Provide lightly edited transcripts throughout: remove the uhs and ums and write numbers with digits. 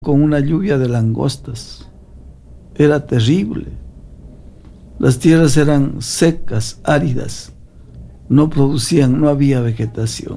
con una lluvia de langostas. Era terrible. Las tierras eran secas, áridas, no había vegetación.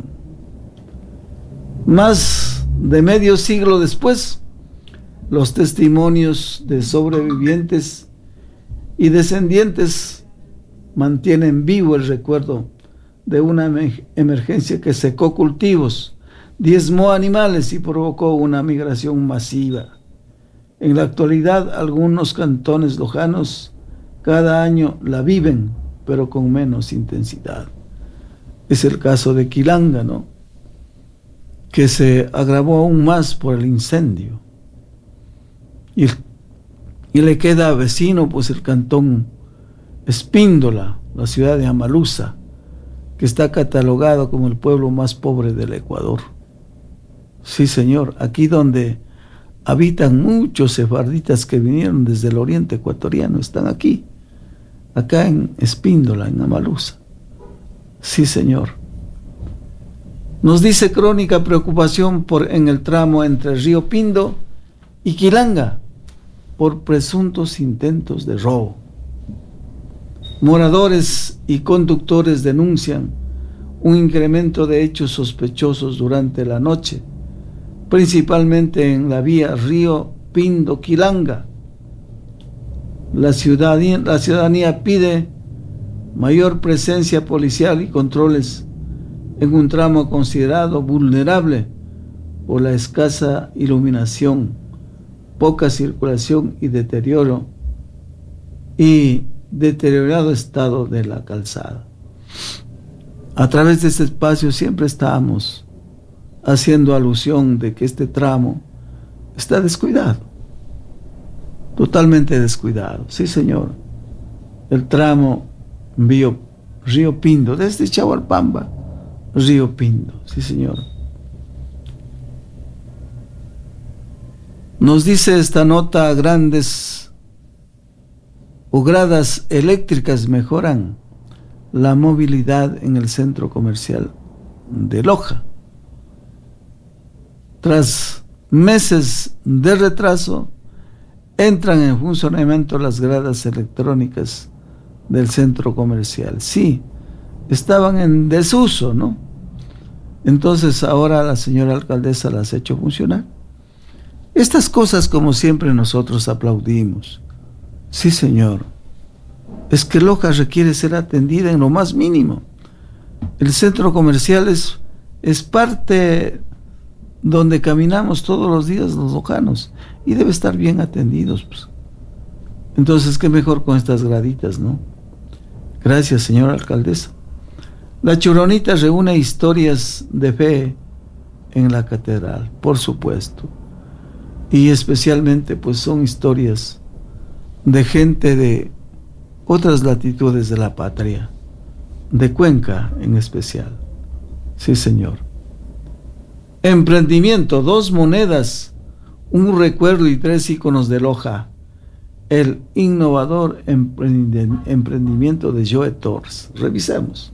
Más de medio siglo después, los testimonios de sobrevivientes y descendientes mantienen vivo el recuerdo de una emergencia que secó cultivos, diezmó animales y provocó una migración masiva. En la actualidad, algunos cantones lojanos cada año la viven, pero con menos intensidad. Es el caso de Quilanga, ¿no?, que se agravó aún más por el incendio. Y le queda vecino, pues, el cantón Espíndola, la ciudad de Amaluza, que está catalogado como el pueblo más pobre del Ecuador. Sí, señor, aquí donde habitan muchos sefarditas que vinieron desde el oriente ecuatoriano, están aquí, acá en Espíndola, en Amaluza. Sí, señor. Nos dice Crónica preocupación en el tramo entre Río Pindo y Quilanga por presuntos intentos de robo. Moradores y conductores denuncian un incremento de hechos sospechosos durante la noche, principalmente en la vía Río Pindo-Quilanga. La ciudadanía pide mayor presencia policial y controles en un tramo considerado vulnerable por la escasa iluminación, poca circulación y deteriorado estado de la calzada. A través de este espacio siempre estamos haciendo alusión de que este tramo está descuidado, totalmente descuidado. Sí, señor. El tramo Río Pindo, desde Chahualpamba, Río Pindo. Sí, señor. Nos dice esta nota: grandes o gradas eléctricas mejoran la movilidad en el centro comercial de Loja. Tras meses de retraso, entran en funcionamiento las gradas electrónicas del centro comercial. Sí, estaban en desuso, ¿no? Entonces ahora la señora alcaldesa las ha hecho funcionar. Estas cosas, como siempre, nosotros aplaudimos. Sí, señor. Es que Loja requiere ser atendida en lo más mínimo. El centro comercial es parte donde caminamos todos los días los lojanos y debe estar bien atendidos, pues. Entonces, qué mejor con estas graditas, ¿no? Gracias, señora alcaldesa. La Churonita reúne historias de fe en la catedral, por supuesto. Y especialmente, pues, son historias de gente de otras latitudes de la patria, de Cuenca en especial. Sí, señor. Emprendimiento: 2 monedas, un recuerdo y 3 íconos de Loja. El innovador emprendimiento de Joe Torres. Revisemos.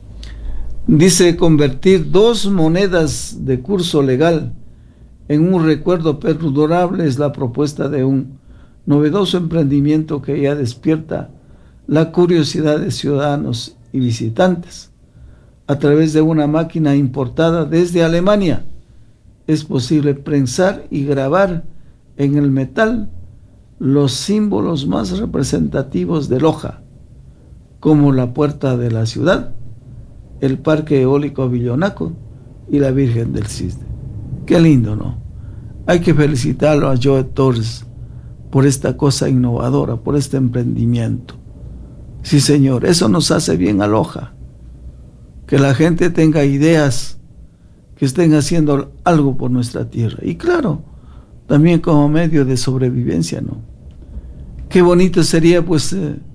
Dice: convertir 2 monedas de curso legal en un recuerdo perdurable es la propuesta de un novedoso emprendimiento que ya despierta la curiosidad de ciudadanos y visitantes. A través de una máquina importada desde Alemania, es posible prensar y grabar en el metal los símbolos más representativos de Loja, como la puerta de la ciudad, el parque eólico Avillonaco y la Virgen del Cisne. Qué lindo, ¿no? Hay que felicitarlo a Joe Torres por esta cosa innovadora, por este emprendimiento. Sí, señor, eso nos hace bien a Loja. Que la gente tenga ideas, que estén haciendo algo por nuestra tierra. Y claro, también como medio de sobrevivencia, ¿no? Qué bonito sería, pues,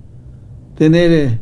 tener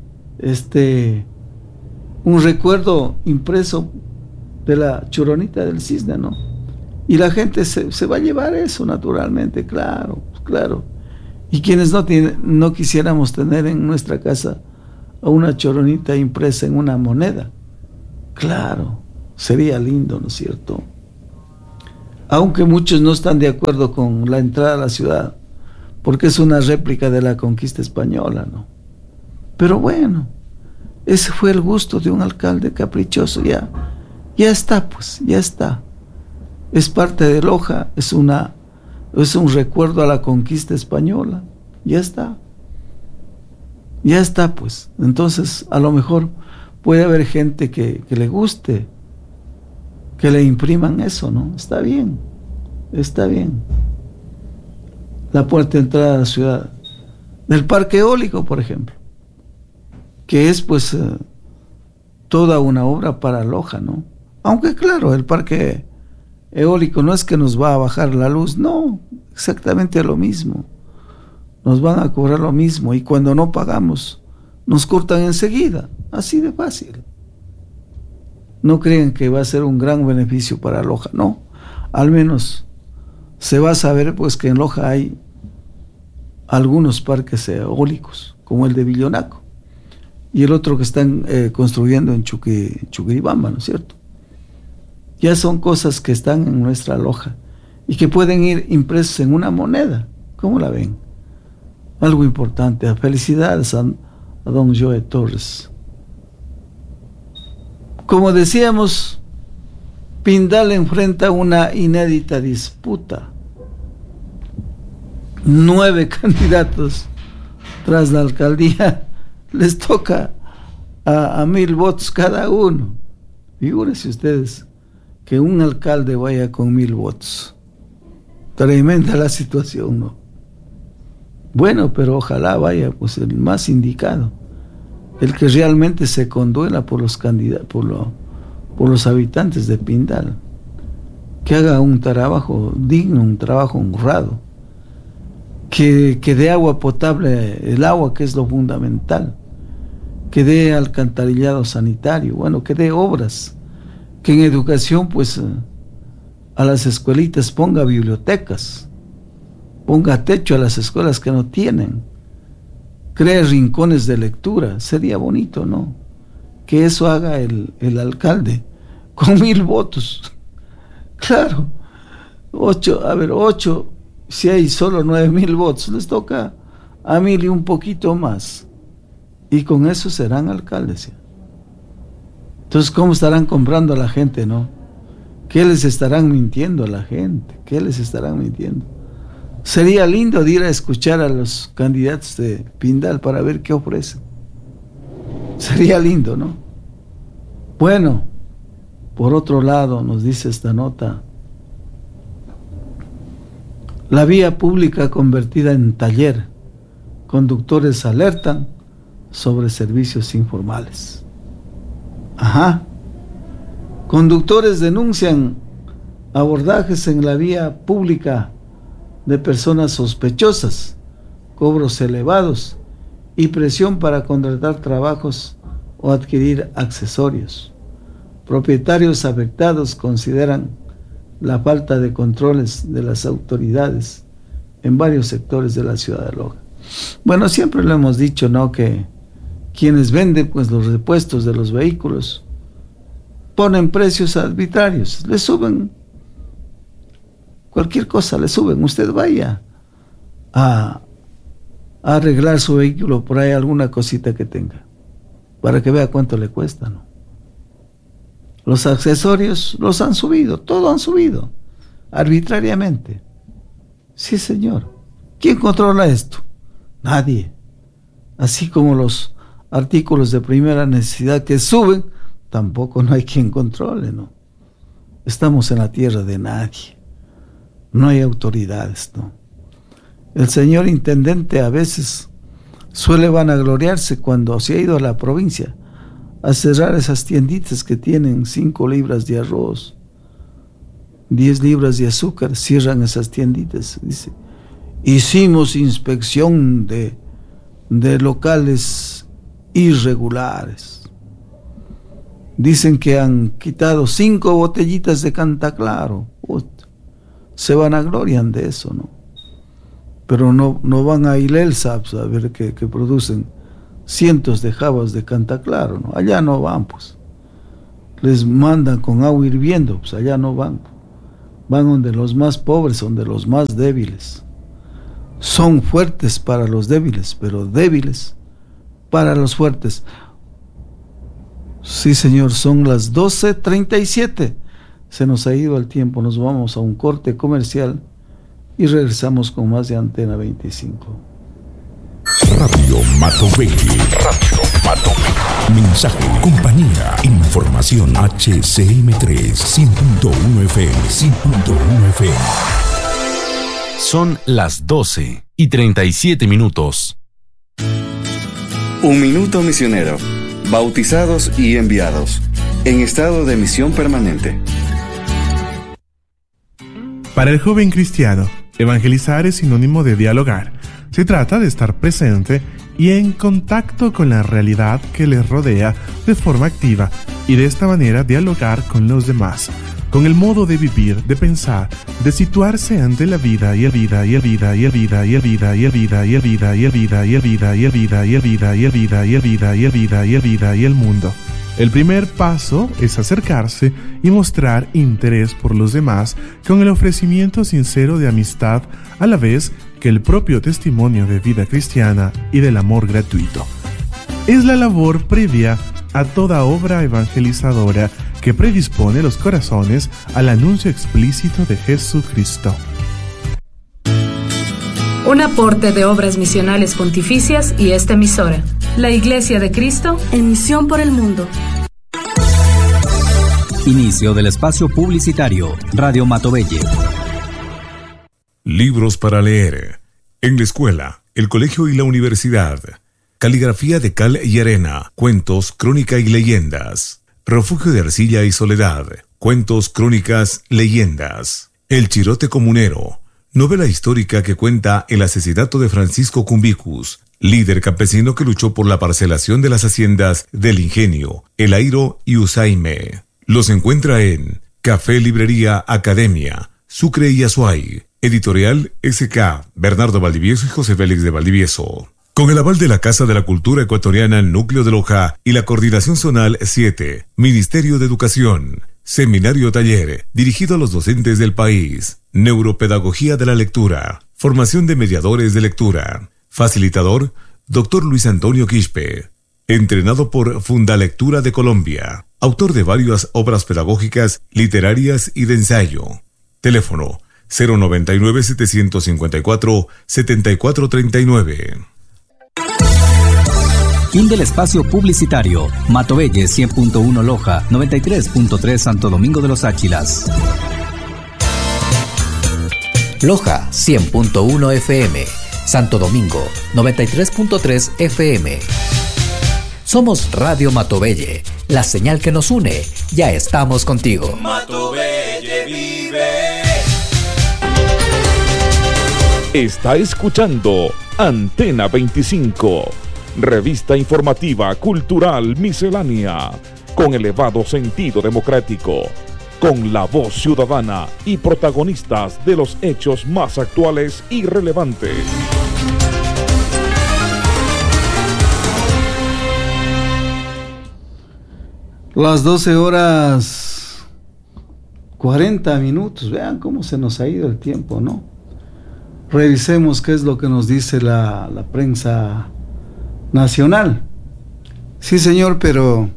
un recuerdo impreso de la Churonita del Cisne, ¿no? Y la gente se va a llevar eso naturalmente, claro, claro. Y quienes no quisiéramos tener en nuestra casa a una Churonita impresa en una moneda, claro, sería lindo, ¿no es cierto? aunque muchos no están de acuerdo con la entrada a la ciudad, porque es una réplica de la conquista española, ¿no? Pero bueno, ese fue el gusto de un alcalde caprichoso, ya está, pues, ya está. Es parte de Loja, es un recuerdo a la conquista española, ya está. Ya está, pues. Entonces, a lo mejor puede haber gente que le guste, que le impriman eso, ¿no? Está bien, está bien. La puerta de entrada a la ciudad. Del parque eólico, por ejemplo, que es, pues, toda una obra para Loja, ¿no? Aunque, claro, el parque eólico no es que nos va a bajar la luz, no, exactamente lo mismo. Nos van a cobrar lo mismo y cuando no pagamos nos cortan enseguida, así de fácil. No creen que va a ser un gran beneficio para Loja, no. Al menos se va a saber, pues, que en Loja hay algunos parques eólicos, como el de Villonaco y el otro que están construyendo en Chuquiribamba, ¿no es cierto? Ya son cosas que están en nuestra Loja y que pueden ir impresos en una moneda. ¿Cómo la ven? Algo importante. Felicidades a don Joe Torres. Como decíamos, Pindal enfrenta una inédita disputa. 9 candidatos tras la alcaldía. Les toca a 1000 votos cada uno. Figúrense ustedes que un alcalde vaya con 1000 votos. Tremenda la situación, ¿no? Bueno, pero ojalá vaya, pues, el más indicado, el que realmente se conduela por los candidatos, por los habitantes de Pindal, que haga un trabajo digno, un trabajo honrado, que dé agua potable, el agua, que es lo fundamental, que dé alcantarillado sanitario, bueno, que dé obras, que en educación, pues, a las escuelitas ponga bibliotecas, ponga techo a las escuelas que no tienen, cree rincones de lectura. Sería bonito, ¿no? Que eso haga el alcalde con 1000 votos. Claro, 8, si hay solo 9000 votos, les toca a 1000 y un poquito más, y con eso serán alcaldes. Entonces, ¿cómo estarán comprando a la gente, no? ¿Qué les estarán mintiendo a la gente? ¿Qué les estarán mintiendo? Sería lindo de ir a escuchar a los candidatos de Pindal para ver qué ofrecen. Sería lindo, ¿no? Bueno, por otro lado, nos dice esta nota, la vía pública convertida en taller. Conductores alertan sobre servicios informales. Ajá. Conductores denuncian abordajes en la vía pública de personas sospechosas, cobros elevados y presión para contratar trabajos o adquirir accesorios. Propietarios afectados consideran la falta de controles de las autoridades en varios sectores de la ciudad de Loja. Bueno, siempre lo hemos dicho, ¿no? Que quienes venden, pues, los repuestos de los vehículos ponen precios arbitrarios, le suben cualquier cosa, le suben. Usted vaya a arreglar su vehículo por ahí, alguna cosita que tenga, para que vea cuánto le cuesta, ¿no? Los accesorios los han subido, todo han subido, arbitrariamente. Sí, señor. ¿Quién controla esto? Nadie. Así como los artículos de primera necesidad que suben, tampoco no hay quien controle, ¿no? Estamos en la tierra de nadie. No hay autoridades, ¿no? El señor intendente a veces suele vanagloriarse cuando se ha ido a la provincia a cerrar esas tienditas que tienen 5 libras de arroz, 10 libras de azúcar, cierran esas tienditas. Dice, hicimos inspección de locales irregulares. Dicen que han quitado 5 botellitas de Cantaclaro. Se vanaglorian de eso, ¿no? Pero no van a Ilelsa a ver que producen cientos de jabas de Cantaclaro, ¿no? Allá no van, pues. Les mandan con agua hirviendo, pues allá no van. van donde los más pobres, donde los más débiles. Son fuertes para los débiles, pero débiles para los fuertes. Sí, señor, son las 12:37. Se nos ha ido el tiempo, nos vamos a un corte comercial y regresamos con más de Antena 25. Radio Matovelle. Radio Matovelle. Mensaje, compañía, información. HCM3, 100.1 FM, 100.1 FM. Son las 12:37. Un minuto misionero. Bautizados y enviados. En estado de misión permanente. Para el joven cristiano, evangelizar es sinónimo de dialogar. Se trata de estar presente y en contacto con la realidad que les rodea de forma activa y de esta manera dialogar con los demás, con el modo de vivir, de pensar, de situarse ante la vida y el vida y el vida y el vida y el vida y el vida y el vida y el vida y el vida y el vida y el vida y el vida y el vida y el vida y el vida y el mundo. El primer paso es acercarse y mostrar interés por los demás con el ofrecimiento sincero de amistad, a la vez que el propio testimonio de vida cristiana y del amor gratuito. Es la labor previa a toda obra evangelizadora que predispone los corazones al anuncio explícito de Jesucristo. Un aporte de Obras Misionales Pontificias y esta emisora. La Iglesia de Cristo en misión por el mundo. Inicio del espacio publicitario. Radio Matovelle. Libros para leer. En la escuela, el colegio y la universidad. Caligrafía de cal y arena. Cuentos, crónica y leyendas. Refugio de arcilla y soledad. Cuentos, crónicas, leyendas. El chirote comunero. Novela histórica que cuenta el asesinato de Francisco Cumbicus, líder campesino que luchó por la parcelación de las haciendas del Ingenio, El Airo y Usaime. Los encuentra en Café Librería Academia, Sucre y Azuay. Editorial SK, Bernardo Valdivieso y José Félix de Valdivieso. Con el aval de la Casa de la Cultura Ecuatoriana Núcleo de Loja y la Coordinación Zonal 7, Ministerio de Educación. Seminario taller, dirigido a los docentes del país. Neuropedagogía de la lectura. Formación de mediadores de lectura. Facilitador, Dr. Luis Antonio Quispe. Entrenado por Fundalectura de Colombia. Autor de varias obras pedagógicas, literarias y de ensayo. Teléfono 099-754-7439. Fin del espacio publicitario. Matovelle 100.1 Loja, 93.3 Santo Domingo de los Áchilas. Loja 100.1 FM, Santo Domingo 93.3 FM. Somos Radio Matovelle, la señal que nos une. Ya estamos contigo. Matovelle vive. Está escuchando Antena 25, revista informativa cultural miscelánea, con elevado sentido democrático, con la voz ciudadana y protagonistas de los hechos más actuales y relevantes. Las 12:40. Vean cómo se nos ha ido el tiempo, ¿no? Revisemos qué es lo que nos dice la prensa nacional. Sí, señor, pero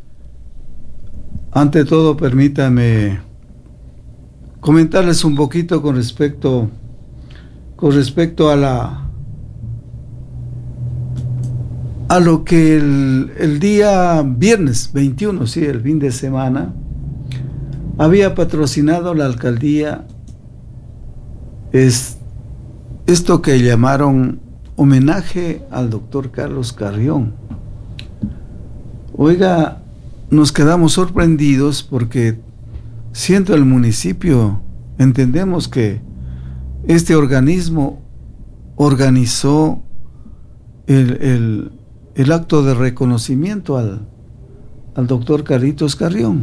ante todo permítame comentarles un poquito con respecto a lo que el día viernes 21, sí, el fin de semana, había patrocinado la alcaldía esto que llamaron homenaje al doctor Carlos Carrión. Oiga, nos quedamos sorprendidos porque, siendo el municipio, entendemos que este organismo organizó el acto de reconocimiento al doctor Carlitos Carrión.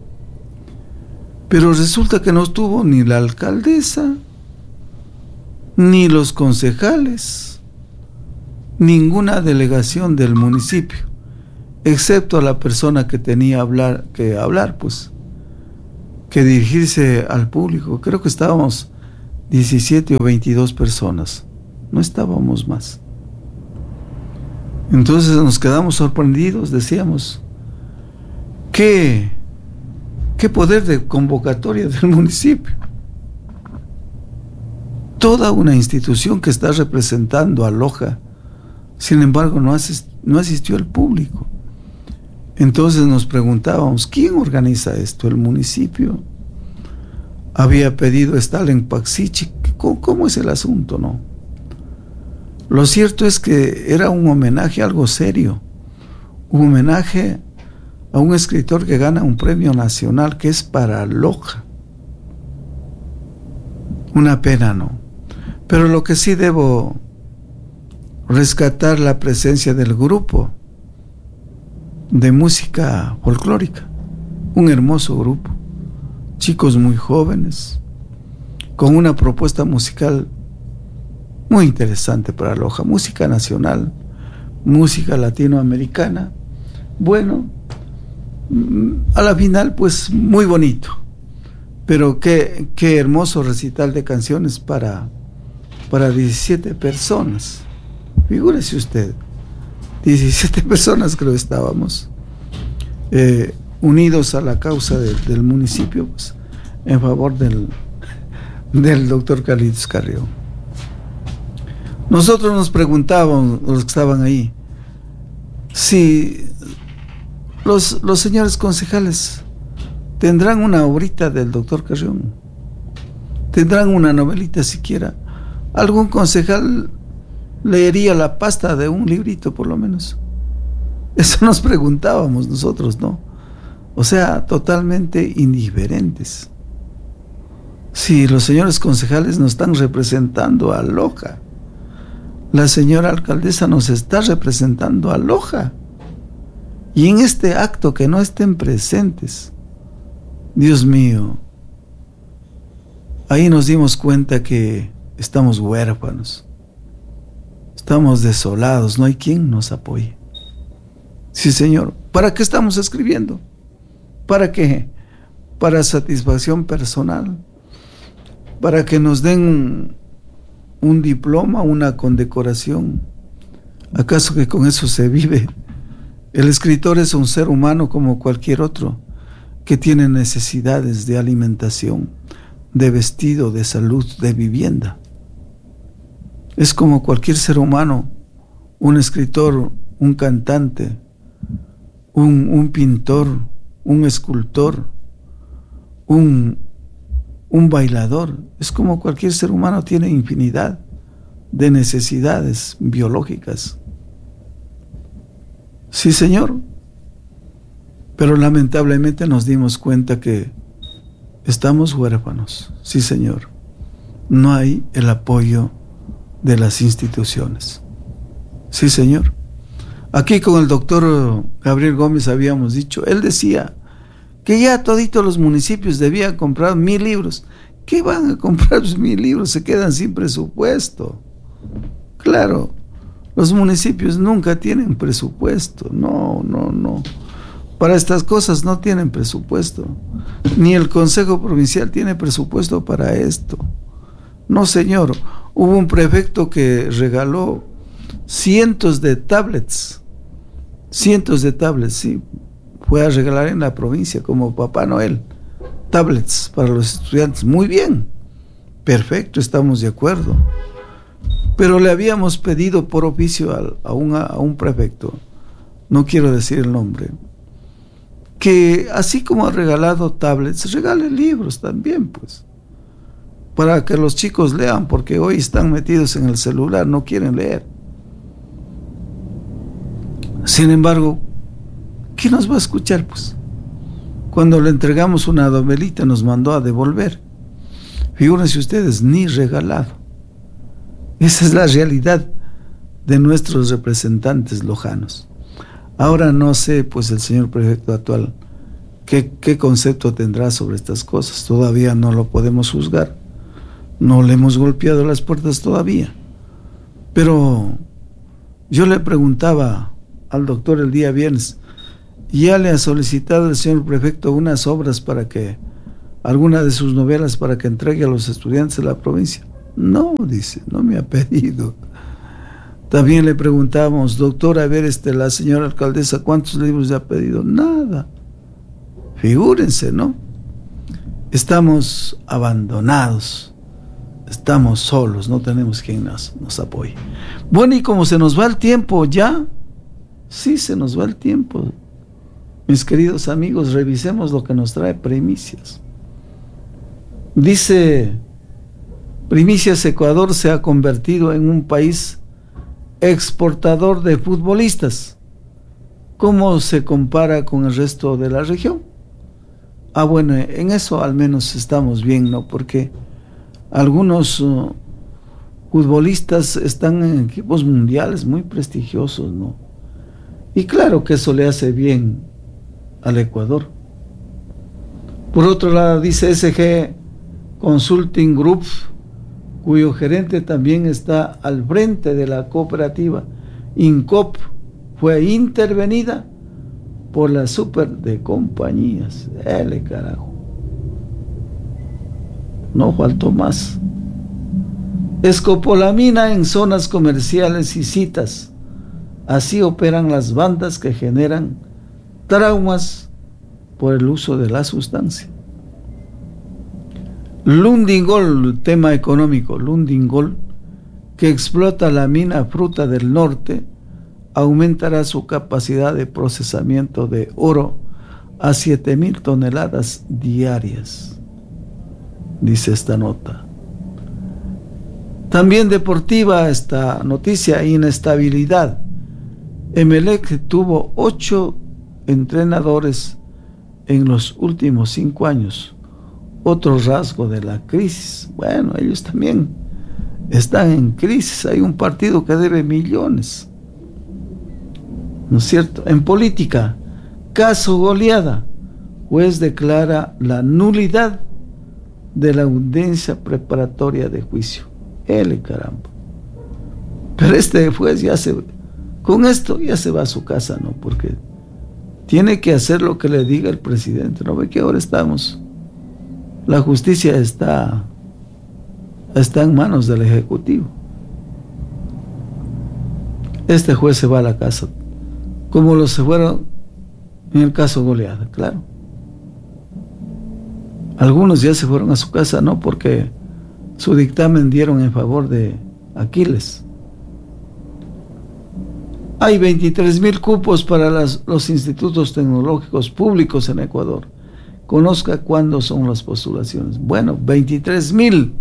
Pero resulta que no estuvo ni la alcaldesa, ni los concejales, ninguna delegación del municipio, excepto a la persona que tenía que hablar, pues. que dirigirse al público. Creo que estábamos 17 o 22 personas, no estábamos más. Entonces nos quedamos sorprendidos, decíamos, ¿qué poder de convocatoria del municipio? Toda una institución que está representando a Loja, sin embargo no asistió el público. Entonces nos preguntábamos, ¿quién organiza esto? ¿El municipio? Había pedido Stalin Paksic. ¿Cómo es el asunto, no? Lo cierto es que era un homenaje, algo serio, un homenaje a un escritor que gana un premio nacional que es para Loja. Una pena, ¿no? Pero lo que sí debo rescatar, la presencia del grupo de música folclórica, un hermoso grupo, chicos muy jóvenes, con una propuesta musical muy interesante para Loja, música nacional, música latinoamericana. Bueno, a la final pues muy bonito, pero qué hermoso recital de canciones para 17 personas. Figúrese usted, 17 personas creo estábamos, unidos a la causa del municipio, pues, en favor del doctor Carlitos Carrión. Nosotros nos preguntábamos, los que estaban ahí, si los señores concejales tendrán una obrita del doctor Carrión, tendrán una novelita siquiera. Algún concejal leería la pasta de un librito por lo menos. Eso nos preguntábamos nosotros, ¿no? O sea, totalmente indiferentes. Si los señores concejales nos están representando a Loja, la señora alcaldesa nos está representando a Loja, y en este acto que no estén presentes, Dios mío, ahí nos dimos cuenta que estamos huérfanos, estamos desolados, no hay quien nos apoye. Sí, señor, ¿para qué estamos escribiendo? ¿Para qué? Para satisfacción personal, para que nos den un diploma, una condecoración. ¿Acaso que con eso se vive? El escritor es un ser humano como cualquier otro, que tiene necesidades de alimentación, de vestido, de salud, de vivienda. Es como cualquier ser humano, un escritor, un cantante, un pintor, un escultor, un bailador. Es como cualquier ser humano, tiene infinidad de necesidades biológicas. Sí, señor. Pero lamentablemente nos dimos cuenta que estamos huérfanos. Sí, señor. No hay el apoyo de las instituciones. Sí, señor. Aquí con el doctor Gabriel Gómez habíamos dicho, él decía que ya toditos los municipios debían comprar 1,000 libros. ¿Qué van a comprar 1,000 libros? Se quedan sin presupuesto. Claro, los municipios nunca tienen presupuesto. No. Para estas cosas no tienen presupuesto. Ni el Consejo Provincial tiene presupuesto para esto. No, señor. Hubo un prefecto que regaló cientos de tablets, sí. Fue a regalar en la provincia como Papá Noel tablets para los estudiantes. Muy bien, perfecto, estamos de acuerdo. Pero le habíamos pedido por oficio a un prefecto, no quiero decir el nombre, que así como ha regalado tablets, regale libros también, pues, para que los chicos lean, porque hoy están metidos en el celular, no quieren leer. Sin embargo, ¿quién nos va a escuchar, pues? Cuando le entregamos una novelita nos mandó a devolver. Figúrense ustedes, ni regalado. Esa es la realidad de nuestros representantes lojanos. Ahora no sé, pues, el señor prefecto actual, qué concepto tendrá sobre estas cosas. Todavía no lo podemos juzgar. No le hemos golpeado las puertas todavía. Pero yo le preguntaba al doctor el día viernes, ¿ya le ha solicitado el señor prefecto unas obras para que alguna de sus novelas para que entregue a los estudiantes de la provincia? No, dice, no me ha pedido. También le preguntamos, doctora, a ver, la señora alcaldesa, ¿cuántos libros le ha pedido? Nada. Figúrense, ¿no? Estamos abandonados, estamos solos, no tenemos quien nos apoye. Bueno, y como se nos va el tiempo ya, sí, se nos va el tiempo. Mis queridos amigos, revisemos lo que nos trae Primicias. Dice, Primicias: Ecuador se ha convertido en un país exportador de futbolistas. ¿Cómo se compara con el resto de la región? Bueno, en eso al menos estamos bien, ¿no? Porque algunos futbolistas están en equipos mundiales muy prestigiosos, ¿no? Y claro que eso le hace bien al Ecuador. Por otro lado, dice SG Consulting Group, cuyo gerente también está al frente de la cooperativa INCOP, fue intervenida por la super de compañías. Carajo. No faltó más. Escopolamina en zonas comerciales y citas. Así operan las bandas que generan traumas por el uso de la sustancia. Lundingol, tema económico. Lundingol, que explota la mina Fruta del Norte, aumentará su capacidad de procesamiento de oro a 7,000 toneladas diarias, dice esta nota. También deportiva esta noticia: inestabilidad. Emelec tuvo 8 entrenadores en los últimos 5 años. Otro rasgo de la crisis. Bueno, ellos también están en crisis. Hay un partido que debe millones, ¿no es cierto? En política, caso Goleada. Juez declara la nulidad de la audiencia preparatoria de juicio. Caramba. Pero este juez con esto ya se va a su casa, ¿no? Porque tiene que hacer lo que le diga el presidente. ¿No ve que ahora la justicia está en manos del Ejecutivo? Este juez se va a la casa, como los se fueron en el caso Goleada, claro. Algunos ya se fueron a su casa, no porque su dictamen dieron en favor de Aquiles. Hay 23,000 cupos para los institutos tecnológicos públicos en Ecuador. Conozca cuándo son las postulaciones. Bueno, 23,000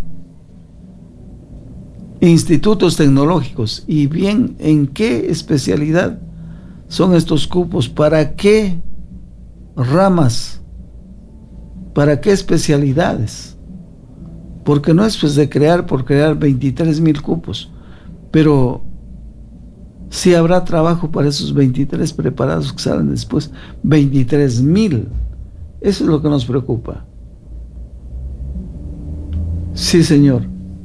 institutos tecnológicos. Y bien, ¿en qué especialidad son estos cupos? ¿Para qué ramas? ¿Para qué especialidades? Porque no es pues de crear por crear 23,000 cupos, pero sí habrá trabajo para esos 23 preparados que salen después. 23,000. Eso es lo que nos preocupa. Sí, señor.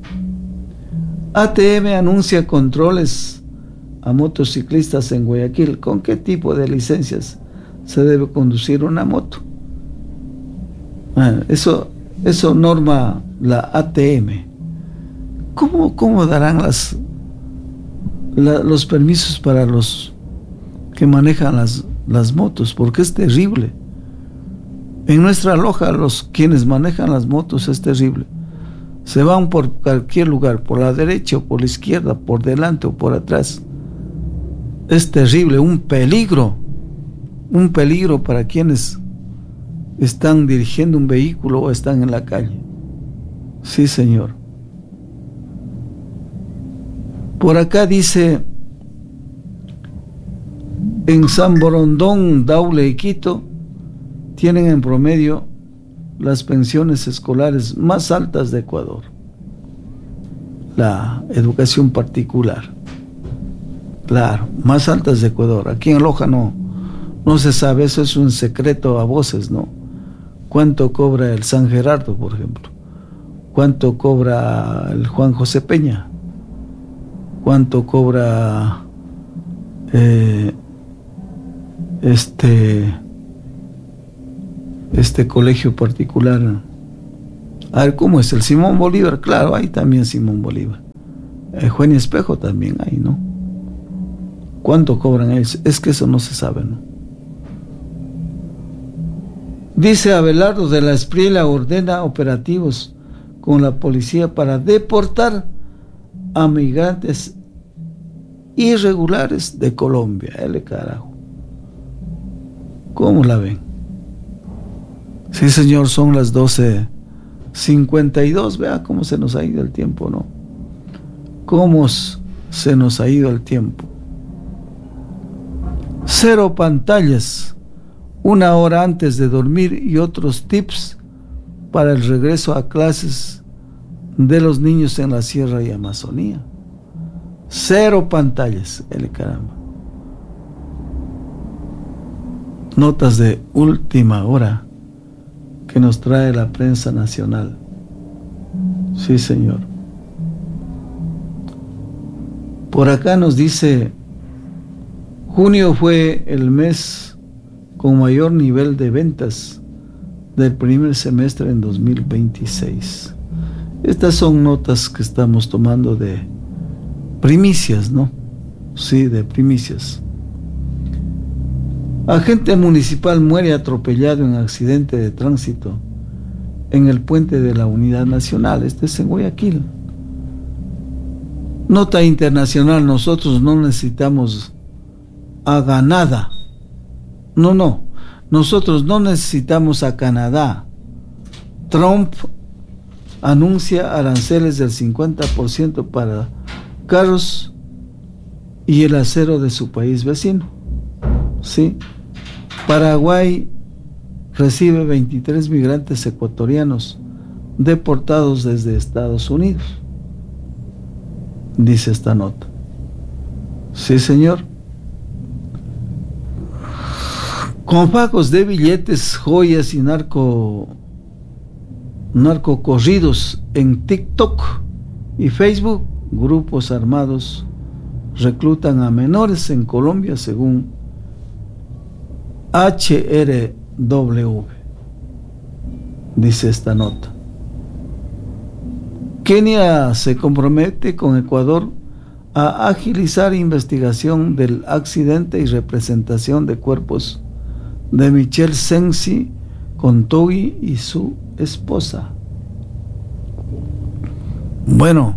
ATM anuncia controles a motociclistas en Guayaquil. ¿Con qué tipo de licencias se debe conducir una moto? Eso norma la ATM. ¿Cómo darán los permisos para los que manejan las motos? Porque es terrible. En nuestra Loja, quienes manejan las motos, es terrible. Se van por cualquier lugar, por la derecha o por la izquierda, por delante o por atrás. Es terrible, un peligro para quienes están dirigiendo un vehículo o están en la calle. Sí, señor. Por acá dice, en San Borondón, Daule y Quito tienen en promedio las pensiones escolares más altas de Ecuador. La educación particular, claro, más altas de Ecuador. Aquí en Loja no se sabe, eso es un secreto a voces, ¿no? ¿Cuánto cobra el San Gerardo, por ejemplo? ¿Cuánto cobra el Juan José Peña? ¿Cuánto cobra este colegio particular A ver, ¿cómo es? El Simón Bolívar, claro, hay también Simón Bolívar. El Juan Espejo también hay, ¿no? ¿Cuánto cobran ellos? Es que eso no se sabe, ¿no? Dice Abelardo de la Espriella ordena operativos con la policía para deportar a migrantes irregulares de Colombia. Carajo. ¿Cómo la ven? Sí, señor, son las 12:52. Vea cómo se nos ha ido el tiempo, ¿no? Cómo se nos ha ido el tiempo. 0 pantallas 1 hora antes de dormir y otros tips para el regreso a clases de los niños en la Sierra y Amazonía. 0 pantallas, caramba. Notas de última hora que nos trae la prensa nacional. Sí, señor. Por acá nos dice: junio fue el mes con mayor nivel de ventas del primer semestre en 2026. Estas son notas que estamos tomando de primicias, ¿no? Sí, de primicias. Agente municipal muere atropellado en accidente de tránsito en el puente de la Unidad Nacional. Este es en Guayaquil. Nota internacional: nosotros no necesitamos a Canadá. No, nosotros no necesitamos a Canadá. Trump anuncia aranceles del 50% para carros y el acero de su país vecino. Sí. Paraguay recibe 23 migrantes ecuatorianos deportados desde Estados Unidos, dice esta nota. Sí, señor. Con pagos de billetes, joyas y narcocorridos en TikTok y Facebook, grupos armados reclutan a menores en Colombia, según HRW, dice esta nota. Kenia se compromete con Ecuador a agilizar investigación del accidente y representación de cuerpos de Michelle Sensi Contogui y su esposa. Bueno,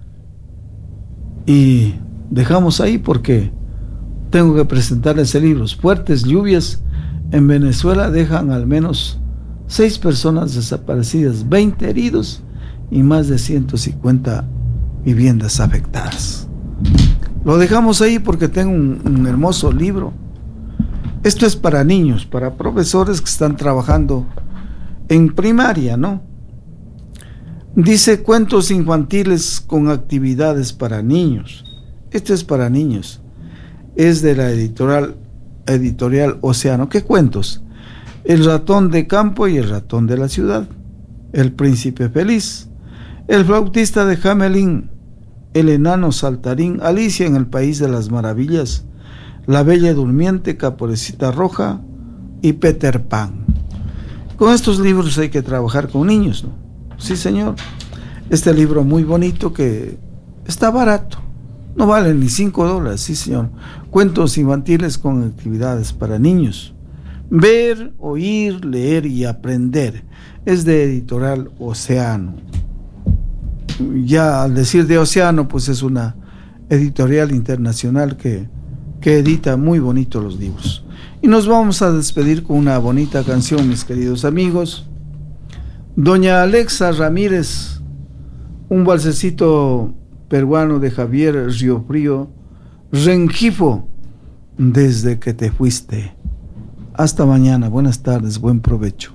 y dejamos ahí porque tengo que presentarles el libro. Fuertes lluvias en Venezuela dejan al menos 6 personas desaparecidas, 20 heridos y más de 150 viviendas afectadas. Lo dejamos ahí porque tengo un hermoso libro. Esto es para niños, para profesores que están trabajando en primaria, ¿no? Dice: cuentos infantiles con actividades para niños. Esto es para niños. Es de la editorial Océano. ¿Qué cuentos? El ratón de campo y el ratón de la ciudad. El príncipe feliz. El flautista de Hamelin. El enano saltarín. Alicia en el país de las maravillas. La bella durmiente, Caperucita Roja y Peter Pan. Con estos libros hay que trabajar con niños, ¿no? Sí, señor. Este libro muy bonito que está barato. No vale ni $5, sí, señor. Cuentos infantiles con actividades para niños. Ver, oír, leer y aprender. Es de editorial Océano. Ya al decir de Océano, pues es una editorial internacional que edita muy bonito los libros. Y nos vamos a despedir con una bonita canción, mis queridos amigos. Doña Alexa Ramírez, un balsecito peruano de Javier Riofrío, Rengifo, desde que te fuiste. Hasta mañana, buenas tardes, buen provecho.